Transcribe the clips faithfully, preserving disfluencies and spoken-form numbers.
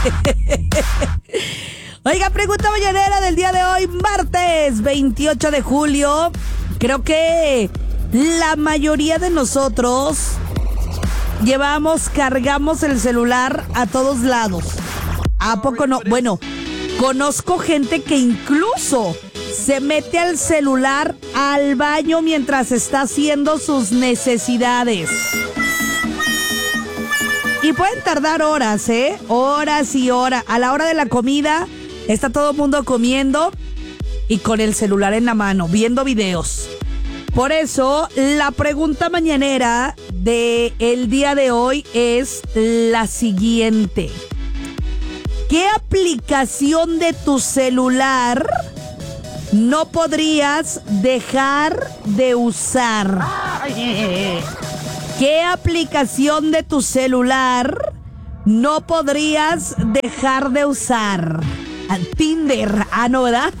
Oiga, pregunta mañanera del día de hoy, martes veintiocho de julio. Creo que la mayoría de nosotros llevamos, cargamos el celular a todos lados. ¿A poco no? Bueno, conozco gente que incluso se mete al celular al baño mientras está haciendo sus necesidades. Y pueden tardar horas, ¿eh? Horas y horas. A la hora de la comida, está todo el mundo comiendo y con el celular en la mano, viendo videos. Por eso, la pregunta mañanera del día de hoy es la siguiente. ¿Qué aplicación de tu celular no podrías dejar de usar? ¿Qué aplicación de tu celular no podrías dejar de usar? Tinder. Ah, no, ¿verdad?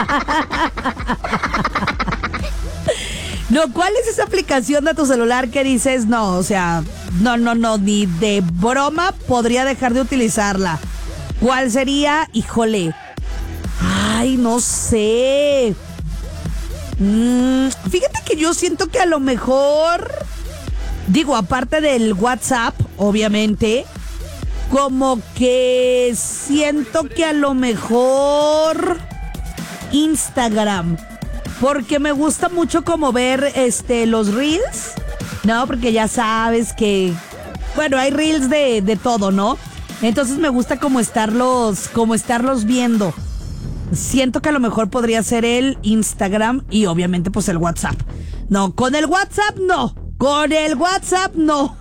No, ¿cuál es esa aplicación de tu celular que dices, no, o sea, no, no, no, ni de broma podría dejar de utilizarla? ¿Cuál sería? Híjole. Ay, no sé. Mm, fíjate que yo siento que a lo mejor, digo, aparte del WhatsApp, obviamente, como que siento que a lo mejor Instagram, porque me gusta mucho como ver este los reels, ¿no? Porque ya sabes que, bueno, hay reels de, de todo, ¿no? Entonces me gusta como estarlos, como estarlos viendo. Siento que a lo mejor podría ser el Instagram y obviamente pues el WhatsApp. No, con el WhatsApp no. Con el WhatsApp no.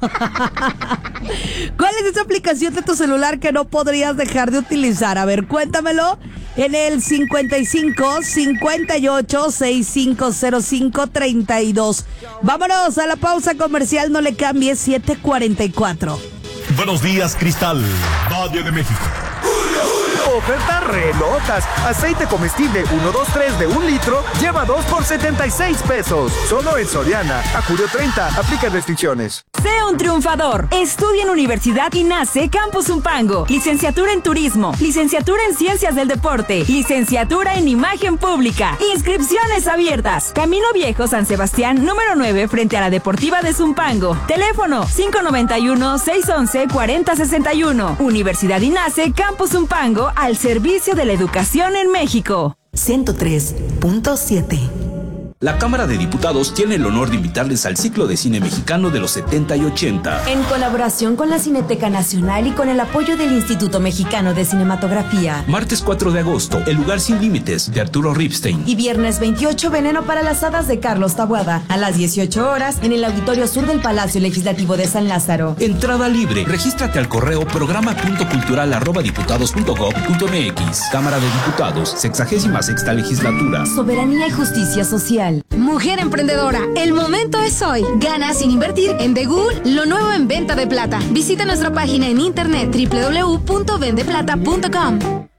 ¿Cuál es esa aplicación de tu celular que no podrías dejar de utilizar? A ver, cuéntamelo en el cincuenta y cinco, cincuenta y ocho, sesenta y cinco cero cinco, treinta y dos. Vámonos a la pausa comercial, no le cambies, siete cuarenta y cuatro. Buenos días, Cristal, Valle de México. Ofertas relotas. Aceite comestible uno, dos, tres de un litro, lleva dos por setenta y seis pesos. Solo en Soriana. A julio treinta, aplica restricciones. Sea un triunfador. Estudia en Universidad INACE Campus Zumpango. Licenciatura en Turismo. Licenciatura en Ciencias del Deporte. Licenciatura en Imagen Pública. Inscripciones abiertas. Camino Viejo San Sebastián, número nueve, frente a la Deportiva de Zumpango. Teléfono cinco noventa y uno, seiscientos once, cuarenta sesenta y uno. Universidad INACE Campus Zumpango, al servicio de la educación en México. ciento tres punto siete. La Cámara de Diputados tiene el honor de invitarles al ciclo de cine mexicano de los setenta y ochenta. En colaboración con la Cineteca Nacional y con el apoyo del Instituto Mexicano de Cinematografía. Martes cuatro de agosto, El lugar sin límites, de Arturo Ripstein. Y viernes veintiocho, Veneno para las hadas, de Carlos Taboada. A las dieciocho horas, en el Auditorio Sur del Palacio Legislativo de San Lázaro. Entrada libre. Regístrate al correo programa punto cultural arroba diputados punto gob punto mx. Cámara de Diputados, sexagésima sexta legislatura. Soberanía y justicia social. Mujer emprendedora, el momento es hoy. Gana sin invertir en Begul, lo nuevo en venta de plata. Visita nuestra página en internet doble u doble u doble u punto vende plata punto com.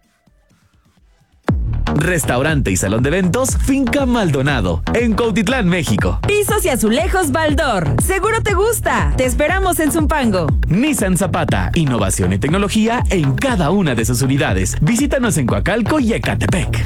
Restaurante y salón de eventos Finca Maldonado, en Cuautitlán, México. Pisos y azulejos Baldor. Seguro te gusta. Te esperamos en Zumpango. Nissan Zapata, innovación y tecnología en cada una de sus unidades. Visítanos en Coacalco y Ecatepec.